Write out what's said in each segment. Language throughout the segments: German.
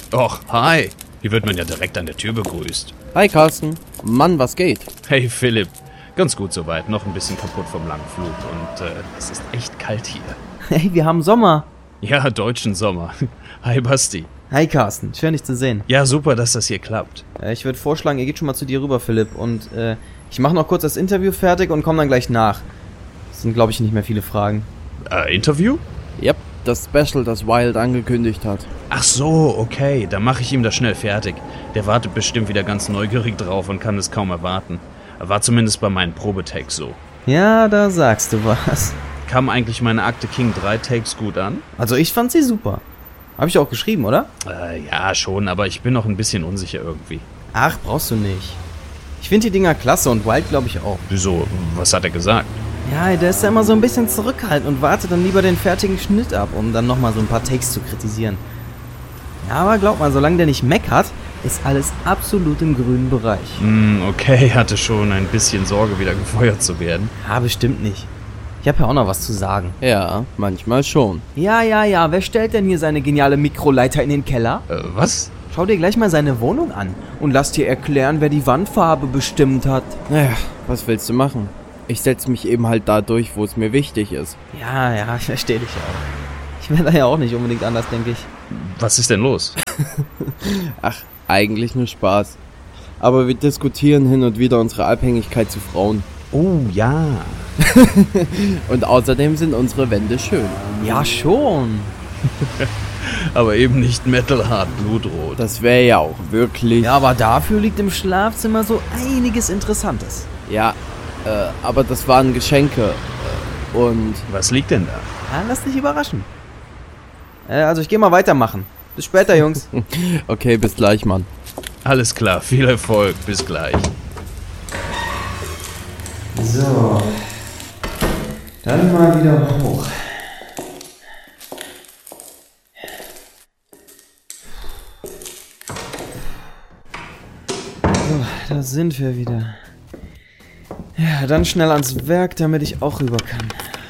Och, hi. Hier wird man ja direkt an der Tür begrüßt. Hi Carsten. Mann, was geht? Hey Philipp. Ganz gut soweit. Noch ein bisschen kaputt vom langen Flug. Und es ist echt kalt hier. Hey, wir haben Sommer. Ja, deutschen Sommer. Hi Basti. Hi Carsten, schön dich zu sehen. Ja, super, dass das hier klappt. Ich würde vorschlagen, ihr geht schon mal zu dir rüber, Philipp. Und ich mache noch kurz das Interview fertig und komme dann gleich nach. Das sind, glaube ich, nicht mehr viele Fragen. Interview? Yep, das Special, das Wild angekündigt hat. Ach so, okay. Dann mache ich ihm das schnell fertig. Der wartet bestimmt wieder ganz neugierig drauf und kann es kaum erwarten. War zumindest bei meinen Probetakes so. Ja, da sagst du was. Kamen eigentlich meine Akte King 3 Takes gut an? Also ich fand sie super. Habe ich auch geschrieben, oder? Ja, schon, aber ich bin noch ein bisschen unsicher irgendwie. Ach, brauchst du nicht. Ich finde die Dinger klasse und Wild glaube ich auch. Wieso? Was hat er gesagt? Ja, der ist ja immer so ein bisschen zurückhaltend und wartet dann lieber den fertigen Schnitt ab, um dann nochmal so ein paar Takes zu kritisieren. Ja, aber glaub mal, solange der nicht meckert, ist alles absolut im grünen Bereich. Okay, hatte schon ein bisschen Sorge, wieder gefeuert zu werden. Ja, bestimmt nicht. Ich habe ja auch noch was zu sagen. Ja, manchmal schon. Ja, wer stellt denn hier seine geniale Mikroleiter in den Keller? Was? Schau dir gleich mal seine Wohnung an und lass dir erklären, wer die Wandfarbe bestimmt hat. Naja, was willst du machen? Ich setze mich eben halt da durch, wo es mir wichtig ist. Ja, ich verstehe dich auch. Ich wäre da ja auch nicht unbedingt anders, denke ich. Was ist denn los? Ach, eigentlich nur Spaß. Aber wir diskutieren hin und wieder unsere Abhängigkeit zu Frauen. Oh, ja. Und außerdem sind unsere Wände schön. Ja, schon. Aber eben nicht metalhart blutrot. Das wäre ja auch wirklich... Ja, aber dafür liegt im Schlafzimmer so einiges Interessantes. Ja, aber das waren Geschenke. Und... Was liegt denn da? Ja, lass dich überraschen. Also ich gehe mal weitermachen. Bis später, Jungs. Okay, bis gleich, Mann. Alles klar, viel Erfolg. Bis gleich. So. Dann mal wieder hoch. So, da sind wir wieder. Ja, dann schnell ans Werk, damit ich auch rüber kann.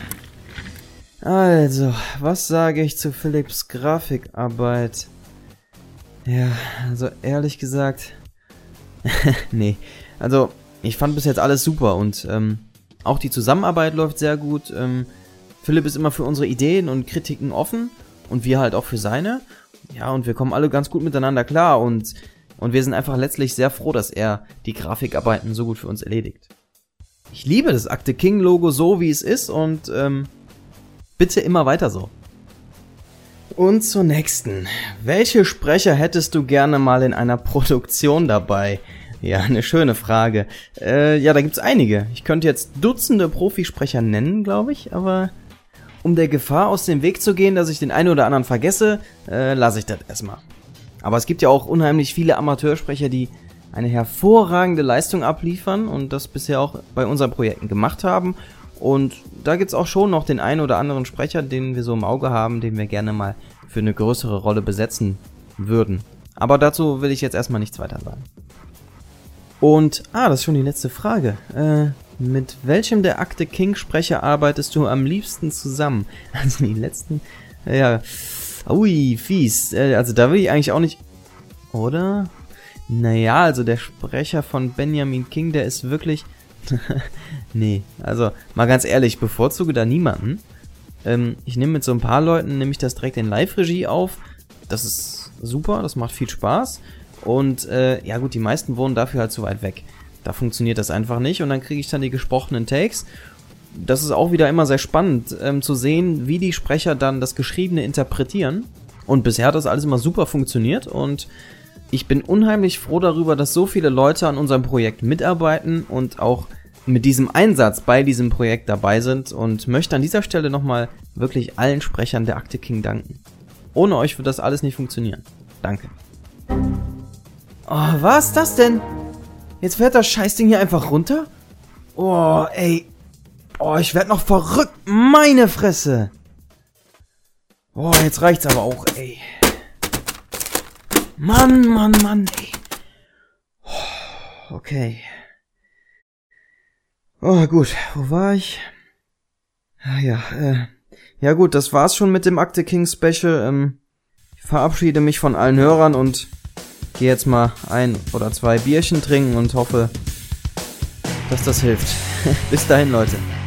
Also, was sage ich zu Philipps Grafikarbeit? Ja, also ehrlich gesagt... nee, also ich fand bis jetzt alles super und auch die Zusammenarbeit läuft sehr gut. Philipp ist immer für unsere Ideen und Kritiken offen und wir halt auch für seine. Ja, und wir kommen alle ganz gut miteinander klar und wir sind einfach letztlich sehr froh, dass er die Grafikarbeiten so gut für uns erledigt. Ich liebe das Akte King Logo so, wie es ist und bitte immer weiter so. Und zur nächsten. Welche Sprecher hättest du gerne mal in einer Produktion dabei? Ja, eine schöne Frage. Ja, da gibt's einige. Ich könnte jetzt Dutzende Profisprecher nennen, glaube ich, aber um der Gefahr aus dem Weg zu gehen, dass ich den einen oder anderen vergesse, lasse ich das erstmal. Aber es gibt ja auch unheimlich viele Amateursprecher, die eine hervorragende Leistung abliefern und das bisher auch bei unseren Projekten gemacht haben. Und da gibt's auch schon noch den einen oder anderen Sprecher, den wir so im Auge haben, den wir gerne mal für eine größere Rolle besetzen würden. Aber dazu will ich jetzt erstmal nichts weiter sagen. Und, das ist schon die letzte Frage. Mit welchem der Akte King Sprecher arbeitest du am liebsten zusammen? Also die letzten, ja, ui, fies. Also da will ich eigentlich auch nicht, oder? Naja, also der Sprecher von Benjamin King, der ist wirklich... Nee, also mal ganz ehrlich, ich bevorzuge da niemanden. Ich nehme mit so ein paar Leuten, nehme ich das direkt in Live-Regie auf. Das ist super, das macht viel Spaß. Und ja gut, die meisten wohnen dafür halt zu weit weg. Da funktioniert das einfach nicht und dann kriege ich dann die gesprochenen Takes. Das ist auch wieder immer sehr spannend zu sehen, wie die Sprecher dann das Geschriebene interpretieren. Und bisher hat das alles immer super funktioniert und ich bin unheimlich froh darüber, dass so viele Leute an unserem Projekt mitarbeiten und auch mit diesem Einsatz bei diesem Projekt dabei sind und möchte an dieser Stelle nochmal wirklich allen Sprechern der Akte King danken. Ohne euch wird das alles nicht funktionieren. Danke. Oh, was ist das denn? Jetzt fährt das Scheißding hier einfach runter? Oh, ey. Oh, ich werd noch verrückt. Meine Fresse. Oh, jetzt reicht's aber auch, ey. Mann, ey. Okay. Oh, gut. Wo war ich? Ja gut, das war's schon mit dem Akte King Special. Ich verabschiede mich von allen Hörern und gehe jetzt mal 1 oder 2 Bierchen trinken und hoffe, dass das hilft. Bis dahin, Leute.